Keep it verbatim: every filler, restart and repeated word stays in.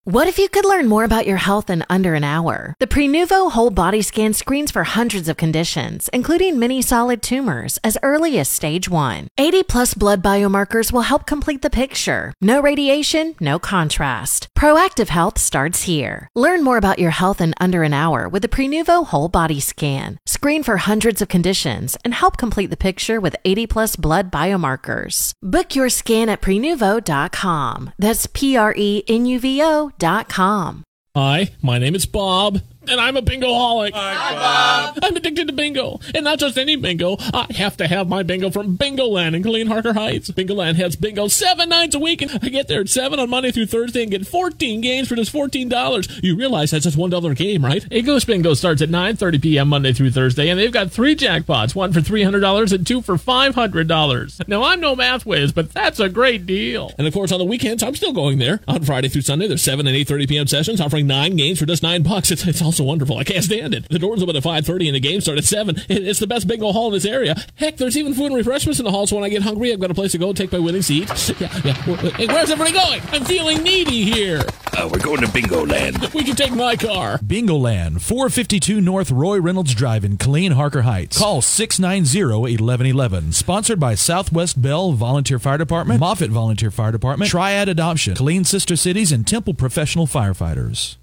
What if you could learn more about your health in under an hour? The Prenuvo Whole Body Scan screens for hundreds of conditions, including many solid tumors, as early as stage one. eighty plus blood biomarkers will help complete the picture. No radiation, no contrast. Proactive health starts here. Learn more about your health in under an hour with the Prenuvo Whole Body Scan. Screen for hundreds of conditions and help complete the picture with eighty plus blood biomarkers. Book your scan at prenuvo dot com. That's P R E N U V O dot com. Hi, my name is Bob, and I'm a bingoholic. Hi, Bob. I'm addicted to bingo, and not just any bingo. I have to have my bingo from Bingoland in Killeen Harker Heights. Bingoland has bingo seven nights a week, and I get there at seven on Monday through Thursday and get fourteen games for just fourteen dollars. You realize that's just one dollar a game, right? Agos Bingo starts at nine thirty p.m. Monday through Thursday, and they've got three jackpots, one for three hundred dollars and two for five hundred dollars. Now, I'm no math whiz, but that's a great deal. And, of course, on the weekends, I'm still going there. On Friday through Sunday, there's seven and eight thirty p.m. sessions offering nine games for just nine bucks. It's, it's also wonderful. I can't stand it. The doors open at five thirty and the games start at seven. It, it's the best bingo hall in this area. Heck, there's even food and refreshments in the hall, so when I get hungry, I've got a place to go and take my winning seat. Yeah, yeah. Hey, where's everybody going? I'm feeling needy here. Uh, we're going to Bingo Land. We can take my car. Bingo Land, four fifty-two North Roy Reynolds Drive in Killeen Harker Heights. Call six nine zero, one one one one. Sponsored by Southwest Bell Volunteer Fire Department, Moffett Volunteer Fire Department, Triad Adoption, Killeen Sister Cities, and Temple Professional Firefighters.